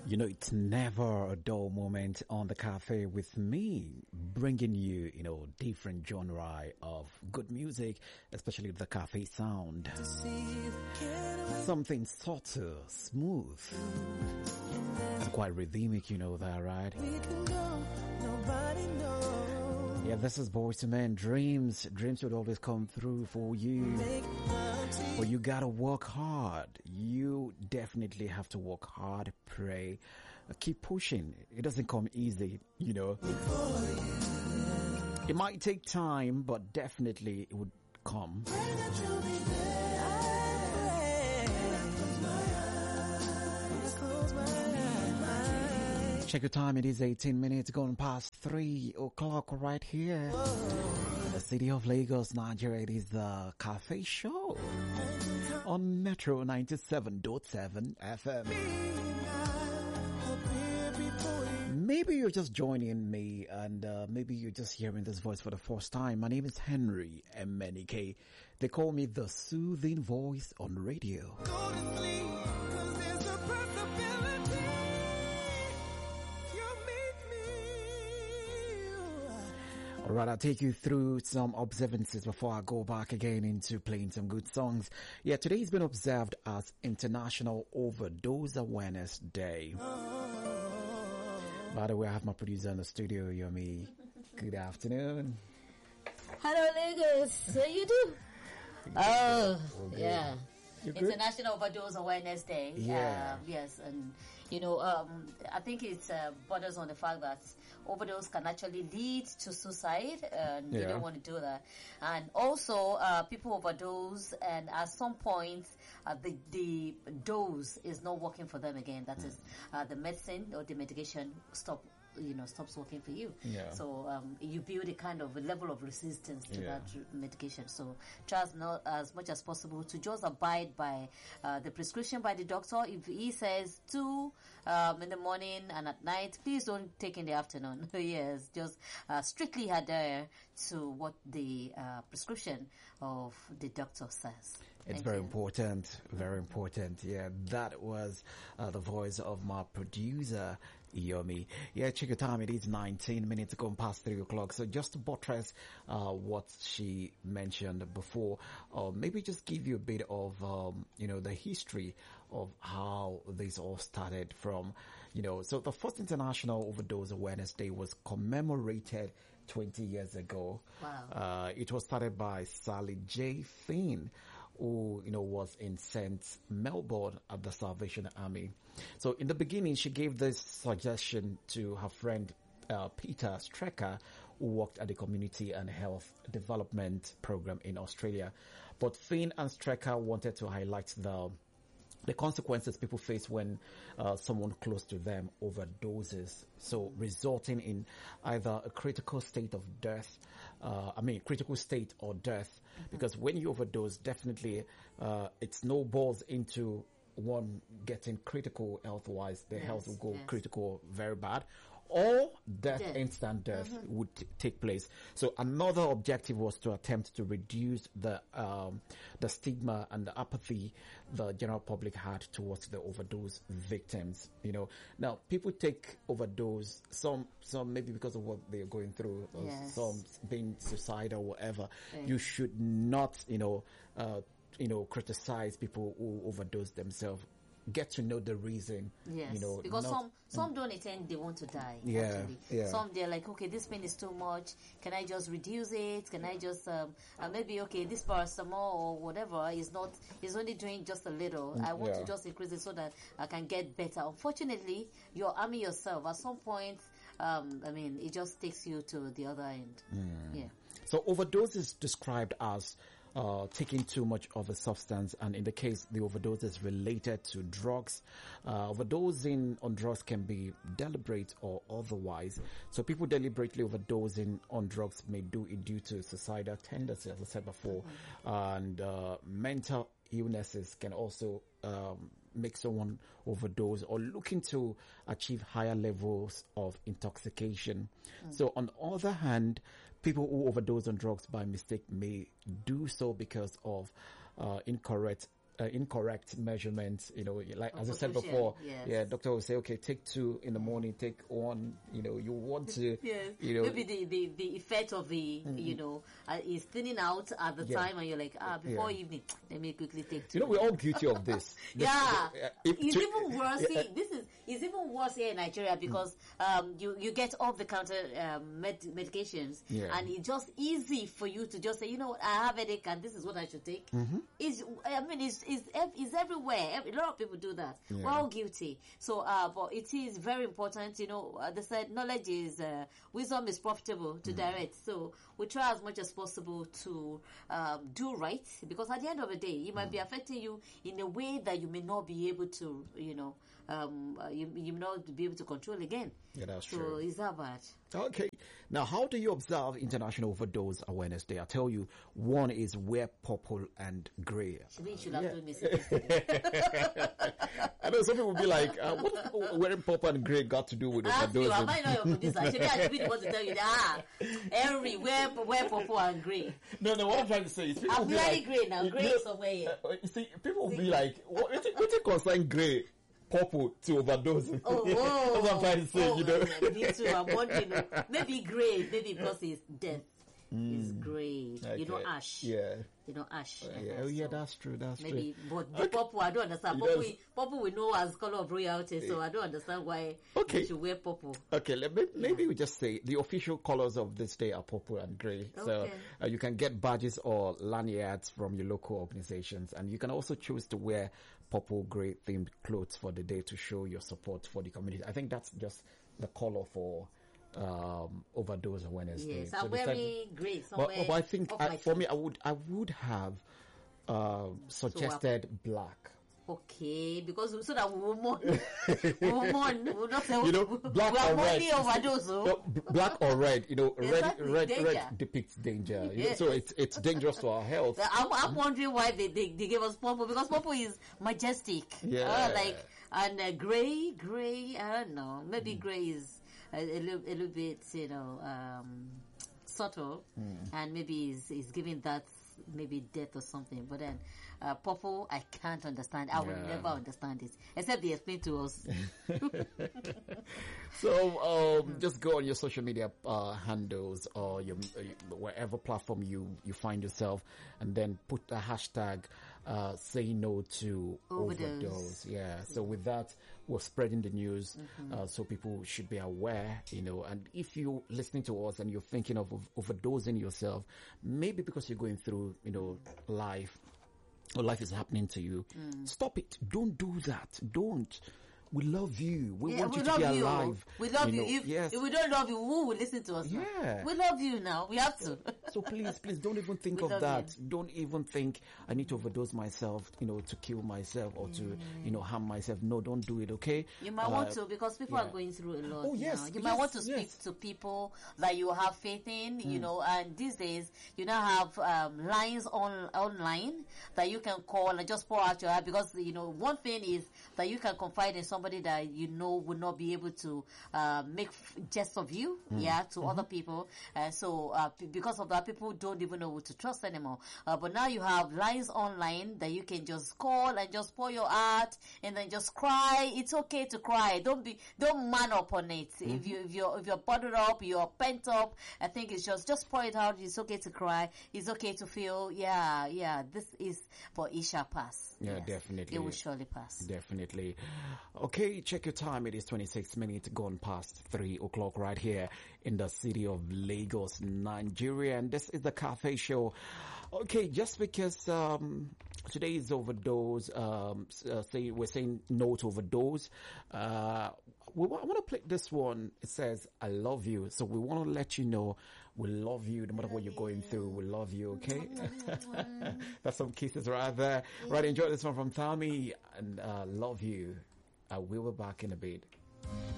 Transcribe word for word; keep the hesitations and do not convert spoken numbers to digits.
You know, it's never a dull moment on the cafe with me, bringing you, you know, different genre of good music, especially the cafe sound. Something subtle, smooth, and quite rhythmic, you know that, right? Yeah, this is Boys to Men. Dreams, dreams would always come through for you. But you gotta work hard. You definitely have to work hard, pray, keep pushing. It doesn't come easy, you know. It might take time, but definitely it would come. Check your time, it is eighteen minutes gone past three o'clock right here. In the city of Lagos, Nigeria, it is the Cafe Show on Metro ninety-seven point seven F M. Maybe you're just joining me and uh, maybe you're just hearing this voice for the first time. My name is Henry Emenike. They call me the soothing voice on radio. Alright, I'll take you through some observances before I go back again into playing some good songs. Yeah, today's been observed as International Overdose Awareness Day. By the way, I have my producer in the studio, Yomi. Good afternoon. Hello, Lagos. How you do? Oh, Okay. yeah. You good? International Overdose Awareness Day. Yeah. Uh, yes, and you know, um, I think it uh, borders on the fact that overdose can actually lead to suicide, and Yeah. you don't want to do that. And also, uh, people overdose, and at some point, uh, the the dose is not working for them again. That is, uh, the medicine or the medication stop. You know, stops working for you. Yeah. So um, you build a kind of a level of resistance to Yeah. that medication. So try as not as much as possible to just abide by uh, the prescription by the doctor. If he says two um, in the morning and at night, please don't take in the afternoon. Yes, just uh, strictly adhere to what the uh, prescription of the doctor says. It's Thank very you. important, very important. Yeah, that was uh, the voice of my producer, Yomi. Yeah, check your time. It is nineteen minutes gone past three o'clock. So just to buttress uh, what she mentioned before, uh, maybe just give you a bit of, um, you know, the history of how this all started from, you know, so the first International Overdose Awareness Day was commemorated twenty years ago. Wow. Uh, it was started by Sally J. Finn, who, you know, was in Saint Melbourne at the Salvation Army. So in the beginning, she gave this suggestion to her friend, uh, Peter Strecker, who worked at the Community and Health Development Program in Australia. But Finn and Strecker wanted to highlight the the consequences people face when uh, someone close to them overdoses, so resulting in either a critical state of death, uh, I mean critical state or death, mm-hmm. because when you overdose, definitely uh, it snowballs into one getting critical health-wise. The Yes, health will go yes. critical, very bad, or death, Death. instant death Mm-hmm. would t- take place. So another objective was to attempt to reduce the um, the stigma and the apathy the general public had towards the overdose victims. You know, now people take overdose, some some maybe because of what they're going through, or Yes. some being suicidal, whatever. Right. You should not, you know, uh, you know, criticize people who overdose themselves. Get to know the reason. Yes, you know, because not- some some don't intend they want to die. Yeah, actually. yeah. Some they're like, okay, this pain is too much. Can I just reduce it? Can I just um uh, maybe okay, this paracetamol or whatever is not is only doing just a little. I want yeah. to just increase it so that I can get better. Unfortunately, you're arming yourself. At some point, um, I mean, it just takes you to the other end. Yeah. So overdose is described as uh, taking too much of a substance, and in the case the overdose is related to drugs. Uh, overdosing on drugs can be deliberate or otherwise. So people deliberately overdosing on drugs may do it due to suicidal tendency, as I said before, mm-hmm. and uh, mental illnesses can also um, make someone overdose or looking to achieve higher levels of intoxication. Mm. So on the other hand, people who overdose on drugs by mistake may do so because of uh, incorrect uh, incorrect measurements, you know, like Of as I said prescription, before, yes. yeah, doctor will say, okay, take two in the morning, take one, you know, you want to, Yes. you know, Maybe the, the, the effect of the, you know, uh, is thinning out at the Yeah. time, and you're like, ah, before Yeah. evening, let me quickly take two. you know, we're all guilty of this. This- Yeah, uh, if it's to- even worse. yeah, See, this is it's even worse here in Nigeria because um, you you get off the counter um, med- medications, Yeah. and it's just easy for you to just say, you know what, I have headache, and this is what I should take. Mm-hmm. Is I mean, it's it's ev- it's everywhere. Ev- A lot of people do that. Yeah. We're all guilty. So, uh, but it is very important. You know, uh, they said knowledge is uh, wisdom is profitable to direct. So we try as much as possible to um, do right, because at the end of the day, it might be affecting you in a way that you may not be able to, you know, um, uh, you you may not be able to control again. Yeah, that's so true. is that bad? Okay. Now, how do you observe International Overdose Awareness Day? I tell you, one is wear purple and grey. Should we should have Yeah. told me yesterday. I know some people will be like, uh, what wearing purple and grey got to do with Ask you, am overdosing? I not your producer? Should I should be the one to tell you that? Ah, Henry, wear wear purple and grey. No, no, what I'm trying to say is people I'm will be wearing like, grey now. you Grey know, is somewhere here. uh, you see, people will be like, what, what, what you concern grey, purple to overdose? Oh, That's what I'm trying to say, oh, you know. yeah, me too. I'm wondering. uh, Maybe grey, maybe because it's death. It's grey. You know, Okay. ash. Yeah. You know, ash. Yeah, Uh-huh, oh yeah, so that's true, that's maybe, true. but the purple, I don't understand. It Purple, does. we, purple we know as color of royalty, so I don't understand why Okay. you should wear purple. Okay, let me, maybe we just say the official colors of this day are purple and grey. So Okay. uh, you can get badges or lanyards from your local organizations, and you can also choose to wear purple grey themed clothes for the day to show your support for the community. I think that's just the color for um, Overdose Awareness Day. Yes, So I'm they said- wearing grey but, somewhere. but I think off I, my for feet. me, I would I would have uh, suggested black. Okay, because so that we will mourn. we will mourn. We will not say, You know, black we are or red. mourning overdose. oh. No, b- black or red, you know, red, Exactly, red, danger. red depicts danger. You know, Yes. so it's it's dangerous to our health. I'm, I'm wondering why they, they, they gave us purple, because purple is majestic. Yeah. Uh, like and uh, gray, gray. I don't know. Maybe gray is a, a, little, a little bit, you know, um, subtle, and maybe is is giving that maybe death or something. But then uh, purple, I can't understand. I will Yeah. never understand it except they explain to us. So um, just go on your social media uh, handles or your uh, wherever platform you, you find yourself, and then put a hashtag uh, say no to Overdose. overdose. Yeah. So with that, we're spreading the news, uh, so people should be aware. You know, and if you're listening to us and you're thinking of, of overdosing yourself, maybe because you're going through, you know, life, or life is happening to you, stop it. Don't do that. Don't. We love you. We Yeah, want we you to love be you. alive. We love you. know. If, yes. if we don't love you, who will listen to us? now? Yeah. We love you now. We have to. So please, please don't even think We of love that. Don't even think I need to overdose myself, you know, to kill myself or to, you know, harm myself. No, don't do it, okay? You might Uh, want to, because people yeah. are going through a lot. Oh, yes, now. You might yes, want to speak yes. to people that you have faith in, Hmm. you know, and these days you now have um, lines on online that you can call and just pour out your heart, because, you know, one thing is that you can confide in somebody that you know will not be able to uh, make f- jest of you, Hmm. yeah, to Mm-hmm. other people. And so uh, p- because of that, people don't even know who to trust anymore. Uh, but now you have lines online that you can just call and just pour your heart and then just cry. It's okay to cry. Don't be, don't man up on it. If you, if you're, if you're bottled up, you're pent up, I think it's just, just pour it out. It's okay to cry. It's okay to feel, yeah, yeah, this is, but it shall pass. Yeah, Yes, definitely. it will surely pass. Definitely. Okay, check your time. It is twenty-six minutes gone past three o'clock right here in the city of Lagos, Nigeria. And this is the Cafe Show. Okay, just because um, today is overdose, um, s- uh, say we're saying no to overdose. Uh, we wa- I want to play this one. It says, "I love you." So we want to let you know we love you no matter what you're going through. We love you. Okay, that's some kisses right there. Right, enjoy this one from Thami and uh, love you. Uh, we'll be back in a bit.